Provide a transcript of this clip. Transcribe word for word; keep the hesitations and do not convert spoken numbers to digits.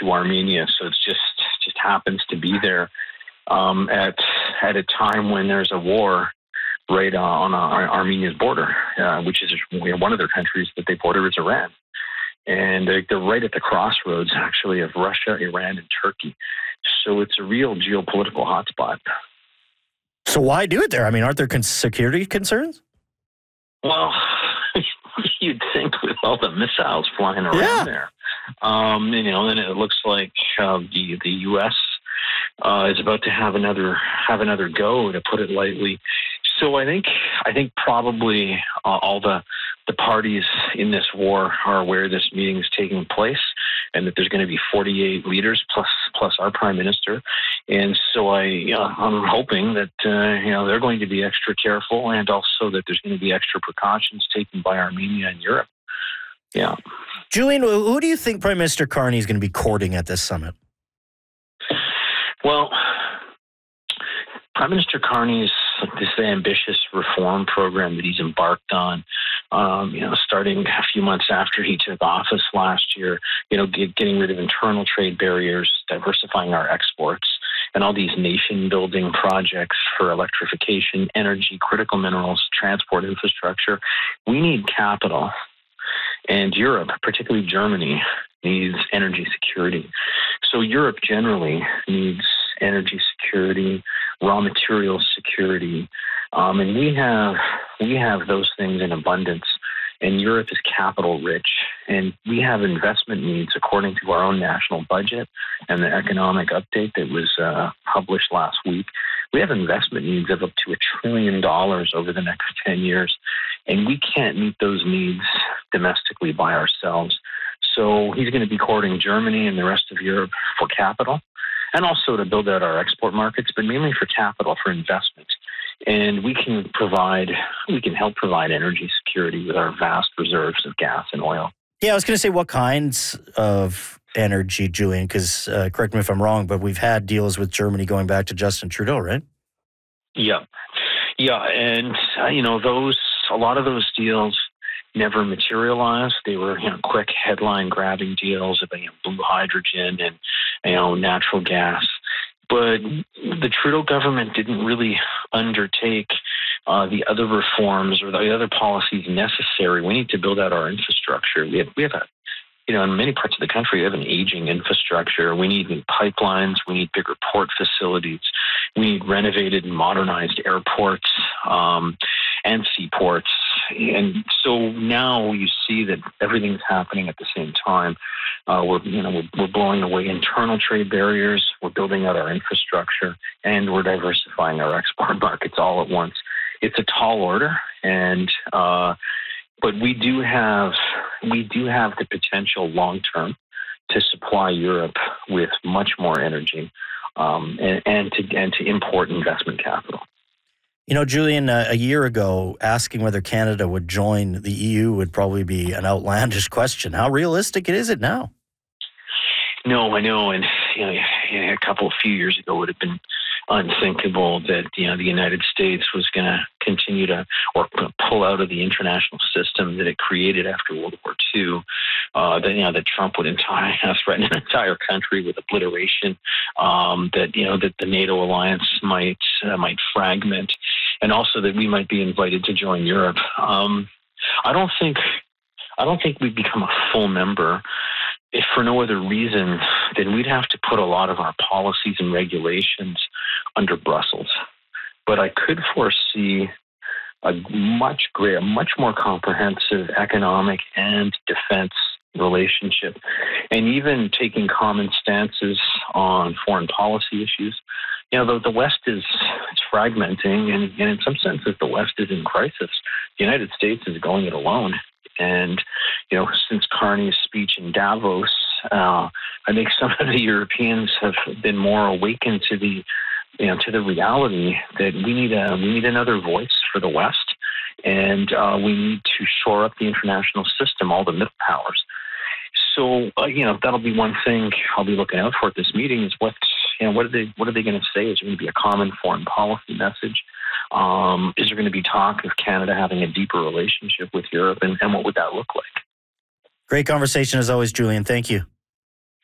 to Armenia. So it's just just happens to be there um, at at a time when there's a war right uh, on uh, Armenia's border, uh, which is one of their countries that they border is Iran. And they're, they're right at the crossroads, actually, of Russia, Iran, and Turkey. So it's a real geopolitical hotspot. So why do it there? I mean, aren't there con- security concerns? Well, you'd think with all the missiles flying around yeah. there. Um, you know, and it looks like uh, the the U S uh, is about to have another have another go, to put it lightly. So I think I think probably uh, all the the parties in this war are aware this meeting is taking place, and that there's going to be forty-eight leaders plus plus our prime minister. And so I uh, I'm hoping that uh, you know they're going to be extra careful, and also that there's going to be extra precautions taken by Armenia and Europe. Yeah. Julian, who do you think Prime Minister Carney is going to be courting at this summit? Well, Prime Minister Carney's this ambitious reform program that he's embarked on, um, you know, starting a few months after he took office last year, you know, get, getting rid of internal trade barriers, diversifying our exports, and all these nation-building projects for electrification, energy, critical minerals, transport infrastructure. We need capital. And Europe, particularly Germany, needs energy security. So Europe generally needs energy security, raw materials security, um, and we have we have those things in abundance. And Europe is capital rich, and we have investment needs according to our own national budget and the economic update that was uh, published last week. We have investment needs of up to a trillion dollars over the next ten years, and we can't meet those needs domestically by ourselves. So he's going to be courting Germany and the rest of Europe for capital, and also to build out our export markets, but mainly for capital, for investment. And we can provide, we can help provide energy security with our vast reserves of gas and oil. Yeah, I was going to say, what kinds of energy, Julian? Because uh, correct me if I'm wrong, but we've had deals with Germany going back to Justin Trudeau, right? Yeah, yeah, and uh, you know those a lot of those deals never materialized. They were, you know, quick headline-grabbing deals about, you know, blue hydrogen and, you know, natural gas. But the Trudeau government didn't really undertake uh, the other reforms or the other policies necessary. We need to build out our infrastructure. We have, we have a, you know, in many parts of the country, we have an aging infrastructure. We need new pipelines. We need bigger port facilities. We need renovated and modernized airports um, and seaports. And so now you see that everything's happening at the same time. Uh, we're, you know, we're, we're blowing away internal trade barriers. We're building out our infrastructure, and we're diversifying our export markets all at once. It's a tall order, and uh, but we do have we do have the potential long term to supply Europe with much more energy um, and, and to and to import investment capital. You know, Julian, uh, a year ago, asking whether Canada would join the E U would probably be an outlandish question. How realistic is it now? No, I know. And, you know, a couple, a few years ago would have been unthinkable that, you know, the United States was going to continue to or pull out of the international system that it created after World War Two. Uh, that, you know, that Trump would entire, threaten an entire country with obliteration, um, that, you know, that the NATO alliance might uh, might fragment, and also that we might be invited to join Europe. Um, I don't think I don't think we'd become a full member if for no other reason than we'd have to put a lot of our policies and regulations under Brussels. But I could foresee a much greater, much more comprehensive economic and defense relationship, and even taking common stances on foreign policy issues. You know, the, the West is it's fragmenting, and, and in some senses, the West is in crisis. The United States is going it alone. And, you know, since Carney's speech in Davos, uh, I think some of the Europeans have been more awakened to the, you know, to the reality that we need a we need another voice for the West, and uh, we need to shore up the international system, all the middle powers. So, uh, you know, that'll be one thing I'll be looking out for at this meeting is what, you know, what are they what are they going to say? Is there going to be a common foreign policy message? Um, is there going to be talk of Canada having a deeper relationship with Europe, and, and what would that look like? Great conversation as always, Julian. Thank you.